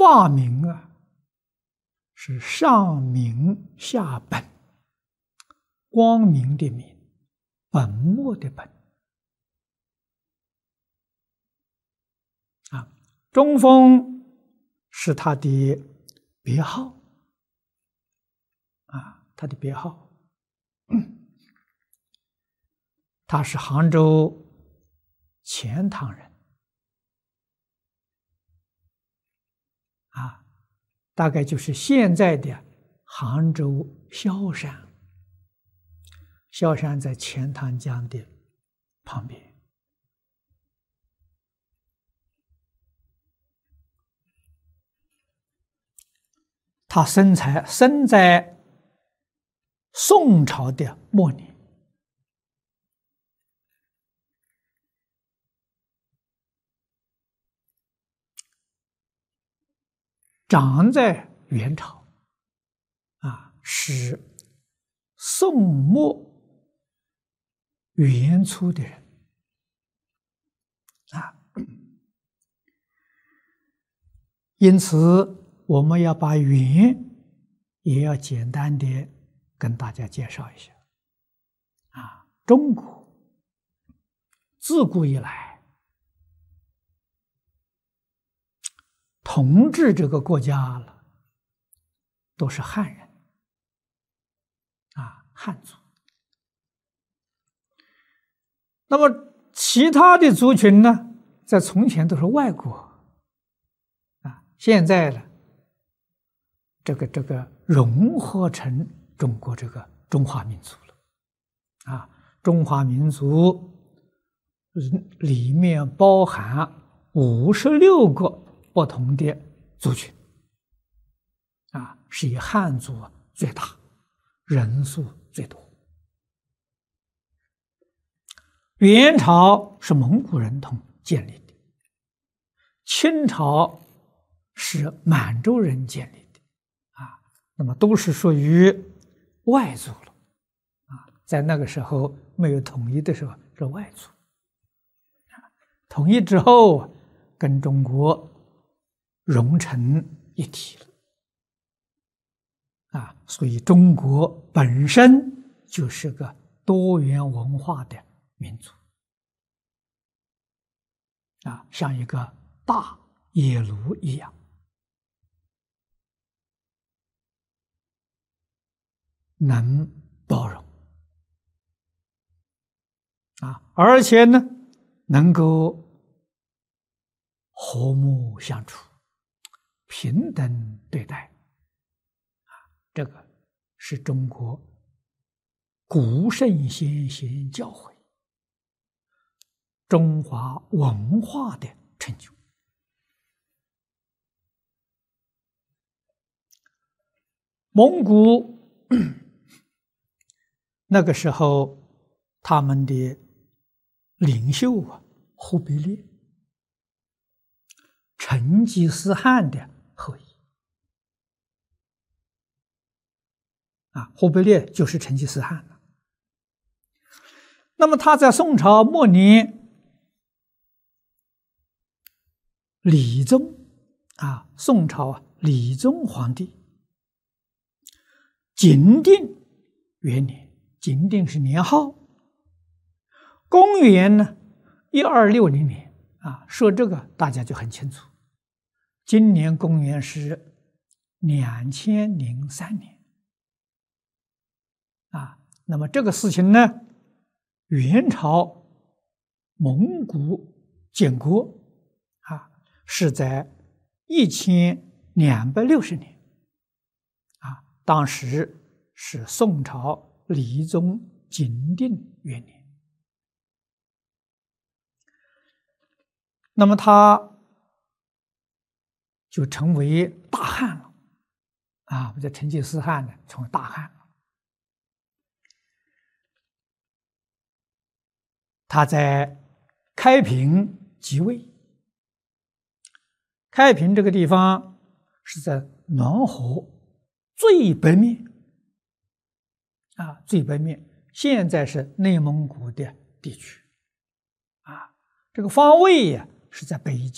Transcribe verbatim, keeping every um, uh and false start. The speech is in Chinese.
法名啊，是上明下本，光明的明，本末的本啊。中峰是他的别号啊，他的别号。他是杭州钱塘人啊，大概就是现在的杭州萧山。萧山在钱塘江的旁边。他生才生在宋朝的末年，长在元朝，啊，是宋末元初的人，啊，因此我们要把元也要简单的跟大家介绍一下，啊，中国自古以来统治这个国家了，都是汉人，啊，汉族。那么其他的族群呢，在从前都是外国，啊，现在呢，这个这个融合成中国这个中华民族了，啊，中华民族里面包含五十六个不同的族群，啊，是以汉族最大，人数最多。元朝是蒙古人统建立的，清朝是满洲人建立的，啊，那么都是属于外族了，啊，在那个时候没有统一的时候是外族，啊，统一之后跟中国融成一体了，啊，所以中国本身就是个多元文化的民族，啊，像一个大野炉一样，能包容，啊，而且呢，能够和睦相处，平等对待，啊，这个是中国古圣先贤教诲，中华文化的成就。蒙古那个时候，他们的领袖啊，忽必烈，成吉思汗的后裔，啊，忽必烈就是成吉思汗。那么他在宋朝末年，理宗啊，宋朝啊，理宗皇帝景定元年，景定是年号，公元呢一二六零年啊，说这个大家就很清楚。今年公元是两千零三年啊，那么这个事情呢，元朝蒙古建国啊，是在一千两百六十年啊，当时是宋朝理宗景定元年。那么他就成为大汉了啊，这成吉思汗呢，成为大汉了。他在开平即位，开平这个地方是在暖河最北面啊，最北面，现在是内蒙古的地区啊。这个方位呀，是在北